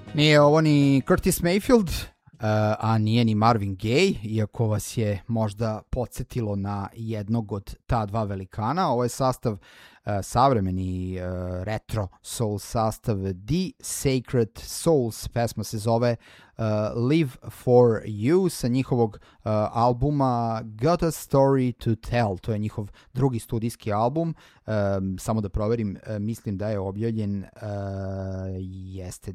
Nije ovo ni Curtis Mayfield, a nije ni Marvin Gaye, iako vas je možda podsjetilo na jednog od ta dva velikana. Ovo je sastav, savremeni retro soul sastav The Sacred Souls. Pesma se zove Live for You sa njihovog albuma Got a Story to Tell. To je njihov drugi studijski album. Samo da proverim, mislim da je objavljen jeste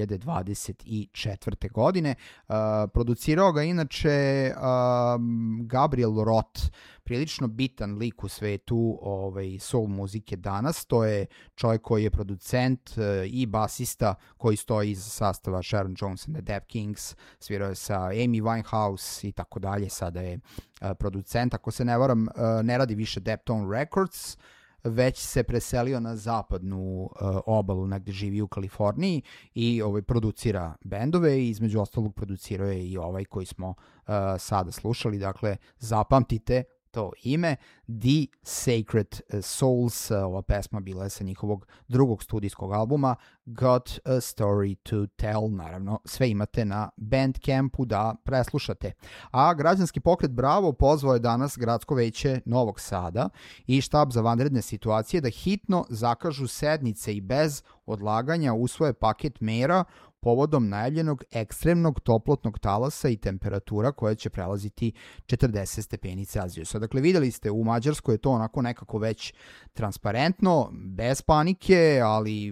2024. godine. Producirao ga inače Gabriel Roth, prilično bitan lik u svetu soul muzike danas. To je čovjek koji je producent i basista koji stoji iz sastava Sharon Jones and the Dap Kings, svirao je sa Amy Winehouse i tako dalje. Sada je producent, ako se ne varam, ne radi više Daptone Records, već se preselio na zapadnu obalu, negde živi u Kaliforniji i producira bendove i između ostalog producirao je i ovaj koji smo sada slušali. Dakle, zapamtite to ime, The Sacred Souls. Ova pesma bila je sa njihovog drugog studijskog albuma Got a Story to Tell. Naravno, sve imate na Bandcampu da preslušate. A građanski pokret Bravo pozvao je danas Gradsko veće Novog Sada i štab za vanredne situacije da hitno zakažu sednice i bez odlaganja usvoje paket mera povodom najavljenog ekstremnog toplotnog talasa i temperatura koja će prelaziti 40 stepeni Celzijusa. Dakle, videli ste, u Mađarskoj je to onako nekako već transparentno, bez panike, ali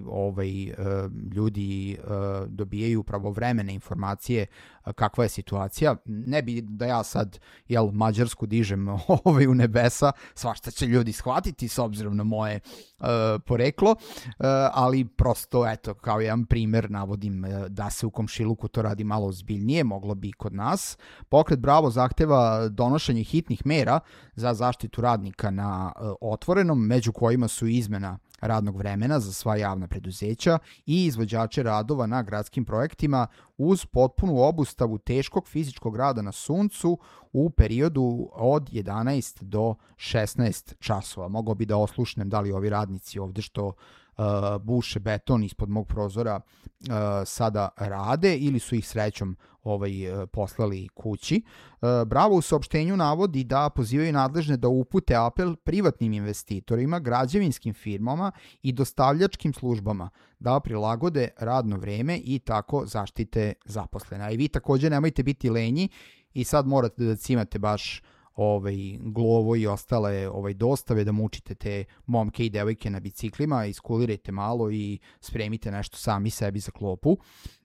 ljudi dobijaju pravovremene informacije kakva je situacija. Ne bi da ja sad Mađarsku dižem u nebesa, svašta će ljudi shvatiti s obzirom na moje poreklo, ali prosto, eto, kao jedan primer navodim da se u komšiluku to radi malo ozbiljnije, moglo bi i kod nas. Pokret Bravo zahteva donošenje hitnih mera za zaštitu radnika na otvorenom, među kojima su izmena radnog vremena za sva javna preduzeća i izvođače radova na gradskim projektima uz potpunu obustavu teškog fizičkog rada na suncu u periodu od 11 do 16 časova. Mogao bi da oslušnem da li ovi radnici ovde što buše beton ispod mog prozora sada rade ili su ih srećom poslali kući. Bravo u saopštenju navodi da pozivaju nadležne da upute apel privatnim investitorima, građevinskim firmama i dostavljačkim službama da prilagode radno vreme i tako zaštite zaposlena. I vi također nemojte biti lenji i sad morate da cimate baš Glovo i ostale dostave, da mučite te momke i devojke na biciklima, iskulirajte malo i spremite nešto sami sebi za klopu.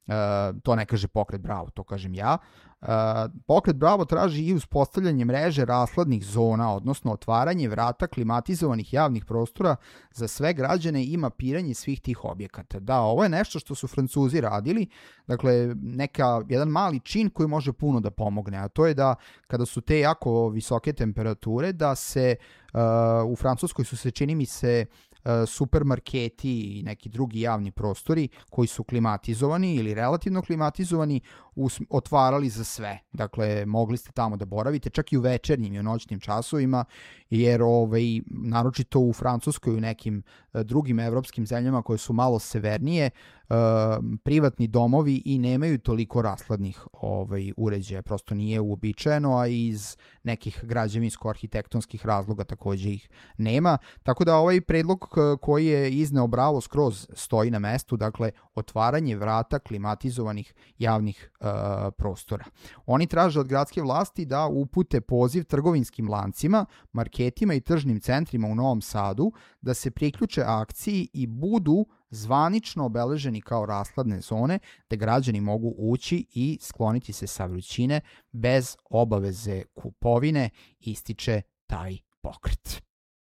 To ne kaže Pokret Bravo, to kažem ja. Pokret Bravo traži i uspostavljanje mreže rashladnih zona, odnosno otvaranje vrata klimatizovanih javnih prostora za sve građane i mapiranje svih tih objekata. Da, ovo je nešto što su Francuzi radili, dakle jedan mali čin koji može puno da pomogne, a to je da kada su te jako visoke temperature, da se u Francuskoj su se, čini mi se, supermarketi i neki drugi javni prostori koji su klimatizovani ili relativno klimatizovani otvarali za sve. Dakle, mogli ste tamo da boravite čak i u večernjim i u noćnim časovima, jer naročito u Francuskoj i u nekim drugim evropskim zemljama koje su malo severnije, privatni domovi i nemaju toliko rashladnih uređaja. Prosto nije uobičajeno, a iz nekih građevinsko-arhitektonskih razloga također ih nema. Tako da ovaj predlog koji je izneo Bravo skroz stoji na mestu, dakle otvaranje vrata klimatizovanih javnih prostora. Oni traže od gradske vlasti da upute poziv trgovinskim lancima, marketima i tržnim centrima u Novom Sadu da se priključe akciji i budu zvanično obeleženi kao rashladne zone, da građani mogu ući i skloniti se sa vrućine bez obaveze kupovine, ističe taj pokret.